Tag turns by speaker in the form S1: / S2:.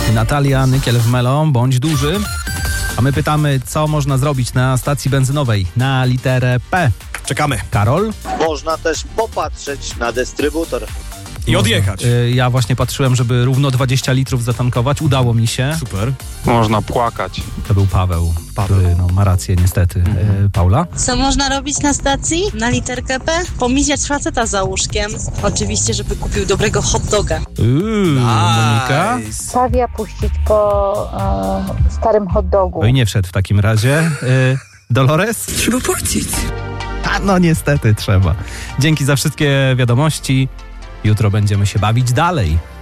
S1: Natalia Nykiel w Melo, bądź duży. A my pytamy, co można zrobić na stacji benzynowej na literę P.
S2: Czekamy.
S1: Karol?
S3: Można też popatrzeć na dystrybutor.
S2: I odjechać.
S1: Ja właśnie patrzyłem, żeby równo 20 litrów zatankować. Udało mi się.
S2: Super.
S4: Można płakać.
S1: To był Paweł, który ma rację niestety. Paula?
S5: Co można robić na stacji? Na literkę P? Pomijać faceta za łóżkiem. Oczywiście, żeby kupił dobrego hot doga.
S1: Monika?
S6: Pawia puścić po starym hot dogu.
S1: Oj, nie wszedł w takim razie. Dolores?
S7: Trzeba płacić.
S1: A no niestety trzeba. Dzięki za wszystkie wiadomości. Jutro będziemy się bawić dalej.